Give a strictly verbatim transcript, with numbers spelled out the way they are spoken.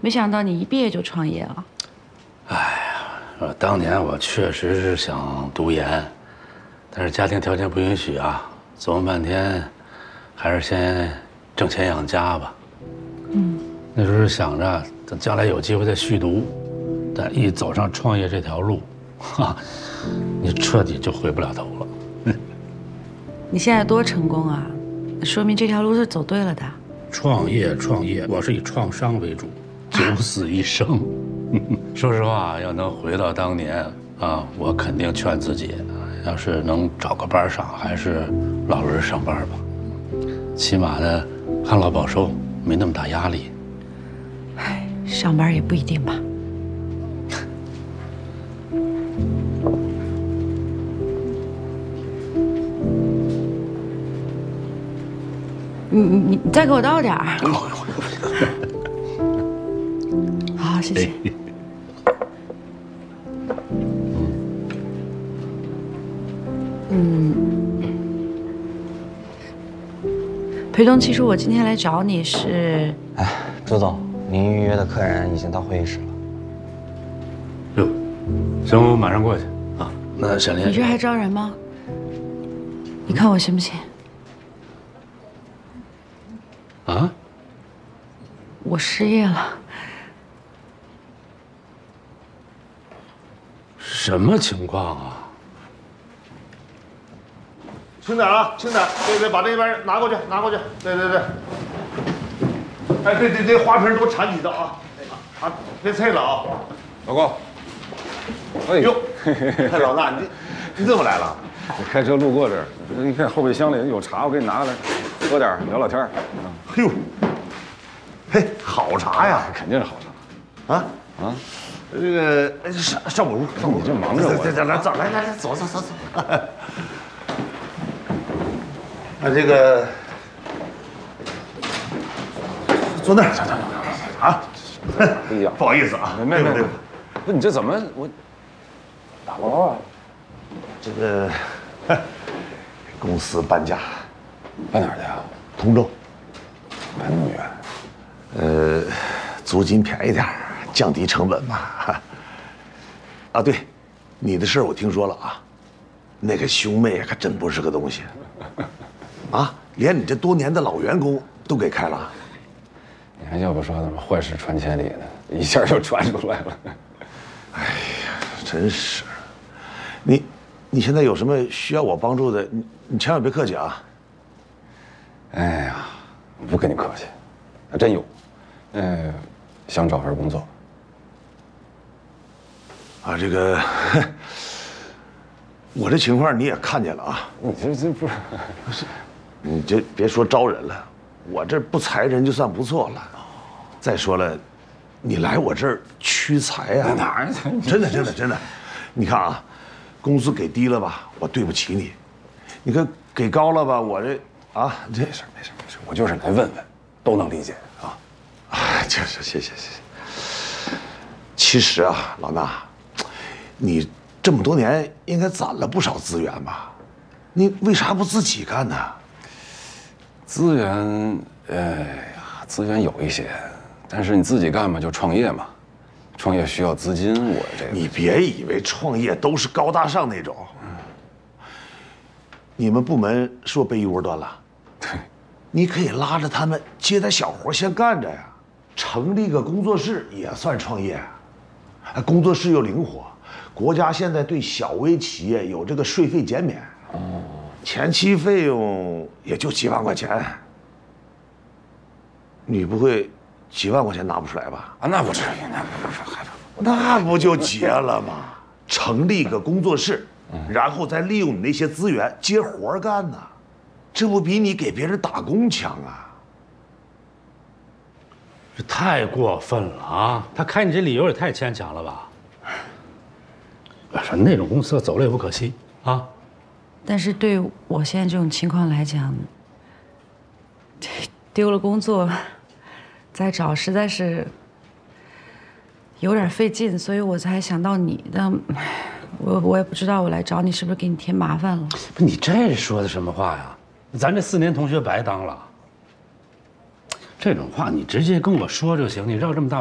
没想到你一毕业就创业了。 哎呀，当年我确实是想读研，但是家庭条件不允许啊，琢磨半天，还是先挣钱养家吧。嗯，那时候想着等将来有机会再续读，但一走上创业这条路，哈，你彻底就回不了头了。嗯， 你现在多成功啊，说明这条路是走对了的。 创业创业，我是以创伤为主，九死一生。说实话，要能回到当年啊，我肯定劝自己，要是能找个班上，还是老实上班吧，起码的旱涝保收，没那么大压力。 唉，上班也不一定吧。你你你再给我倒点儿。好，谢谢。嗯，裴东，其实我今天来找你是…… 哎，朱总，您预约的客人已经到会议室了。 哟，行，我马上过去啊。那小林， 你这还招人吗？你看我行不行？ 啊？ 我失业了。 什么情况啊？ 轻点啊，轻点！对对，把这边拿过去，拿过去。对对对。哎，对对对，花瓶多铲几道啊！啊，别碎了啊！ 老高， 哎呦，哎，老大，你你怎么来了？ 我开车路过这儿，一看后备箱里有茶，我给你拿过来，喝点聊聊天。 哎呦，嘿，好茶呀， 肯定是好茶。 啊啊，这个上上我屋，上我屋。 你这忙着我。 来来来，走，来来来，走走走走。啊，这个坐那儿，坐那儿啊。 不一样， 不好意思啊， 没没没，不，你这怎么我打包啊？ 这个公司搬家， 搬哪儿去啊？ 通州。 搬那么远？ 呃，租金便宜点儿，降低成本嘛。啊，对，你的事儿我听说了啊，那个兄妹可真不是个东西，啊，连你这多年的老员工都给开了。 你还要不说呢，坏事传千里呢，一下就传出来了。 哎呀，真是，你你现在有什么需要我帮助的，你你千万别客气啊。 哎呀，不跟你客气，还真有，呃，想找份工作。 啊，这个，我这情况你也看见了啊。 你这这不是， 不是，你这别说招人了，我这不裁人就算不错了。再说了，你来我这儿屈才呀？ 哪儿？ 真的真的真的，你看啊，工资给低了吧，我对不起你；你看给高了吧，我这啊，这没事没事没事，我就是来问问，都能理解啊。 哎，就是谢谢谢谢。其实啊，老衲，你这么多年应该攒了不少资源吧？你为啥不自己干呢？ 资源，哎呀，资源有一些，但是你自己干嘛就创业嘛，创业需要资金，我这个你别以为创业都是高大上那种。你们部门是不是被一窝端了？ 对， 你可以拉着他们接点小活先干着呀，成立个工作室也算创业。哎，工作室又灵活，国家现在对小微企业有这个税费减免，哦，前期费用也就几万块钱。你不会几万块钱拿不出来吧？ 啊，那不至于，那不还不那不就结了吗？成立个工作室，然后再利用你那些资源接活干呢，这不比你给别人打工强啊？ 这太过分了啊！他开你这理由也太牵强了吧？我说那种公司走了也不可惜啊。 但是对我现在这种情况来讲，丢了工作，再找实在是有点费劲，所以我才想到你的。我我也不知道我来找你是不是给你添麻烦了。 不，你这说的什么话呀？咱这四年同学白当了。这种话你直接跟我说就行，你绕这么大。